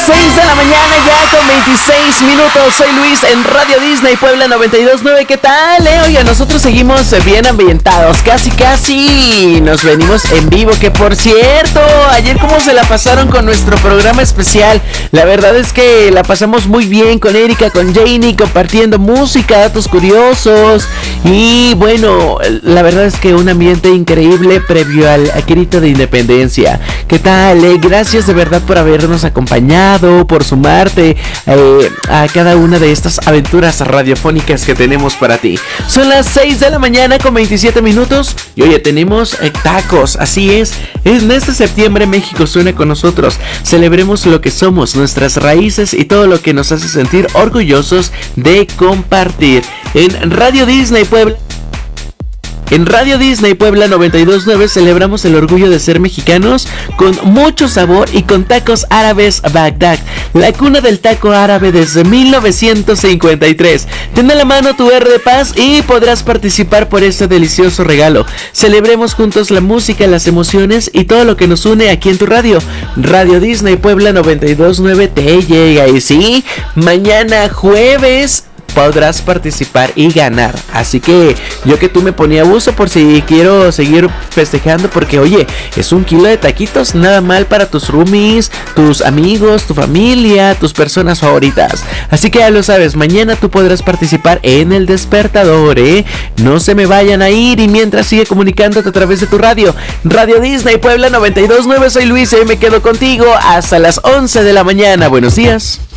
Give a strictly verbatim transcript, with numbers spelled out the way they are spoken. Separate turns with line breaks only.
seis de la mañana ya con veintiséis minutos. Soy Luis en Radio Disney Puebla noventa y dos punto nueve. ¿Qué tal, eh? Oye, nosotros seguimos bien ambientados. Casi, casi nos venimos en vivo. Que por cierto, ayer cómo se la pasaron con nuestro programa especial. La verdad es que la pasamos muy bien con Erika, con Janie, compartiendo música, datos curiosos. Y bueno, la verdad es que un ambiente increíble previo al grito de independencia. ¿Qué tal, eh? Gracias de verdad por habernos acompañado, por sumarte eh, a cada una de estas aventuras radiofónicas que tenemos para ti. Son las seis de la mañana con veintisiete minutos y oye, tenemos eh, tacos, así es. En este septiembre México suena con nosotros. Celebremos lo que somos, nuestras raíces y todo lo que nos hace sentir orgullosos de compartir. En Radio Disney Puebla En Radio Disney Puebla noventa y dos punto nueve celebramos el orgullo de ser mexicanos con mucho sabor y con tacos árabes Bagdad, la cuna del taco árabe desde mil novecientos cincuenta y tres. Ten a la mano tu R de Paz y podrás participar por este delicioso regalo. Celebremos juntos la música, las emociones y todo lo que nos une aquí en tu radio. Radio Disney Puebla noventa y dos punto nueve te llega. Y sí, mañana jueves podrás participar y ganar. Así que yo que tú me ponía abuso por si quiero seguir festejando, porque oye, es un kilo de taquitos, nada mal para tus roomies, tus amigos, tu familia, tus personas favoritas. Así que ya lo sabes, mañana tú podrás participar en el despertador, ¿eh? No se me vayan a ir y mientras sigue comunicándote a través de tu radio. Radio Disney Puebla noventa y dos punto nueve, soy Luis y me quedo contigo hasta las once de la mañana. Buenos días.